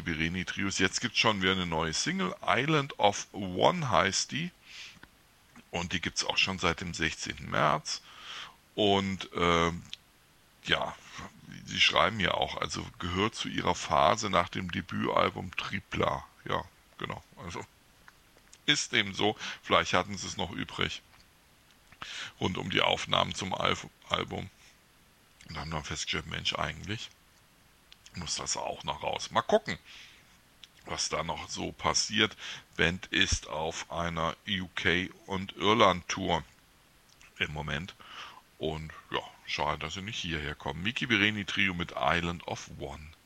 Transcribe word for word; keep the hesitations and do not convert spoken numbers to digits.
Bireni Trios. Jetzt gibt es schon wieder eine neue Single. Island of One heißt die. Und die gibt es auch schon seit dem sechzehnten März. Und äh, ja, sie schreiben ja auch, also gehört zu ihrer Phase nach dem Debütalbum Tripla. Ja, genau. Also ist dem so. Vielleicht hatten sie es noch übrig. Rund um die Aufnahmen zum Alf Album. Und haben dann festgestellt, Mensch, eigentlich muss das auch noch raus. Mal gucken, was da noch so passiert. Band ist auf einer U K- und Irland-Tour im Moment. Und ja, schade, dass sie nicht hierher kommen. Miki Bireni Trio mit Island of One.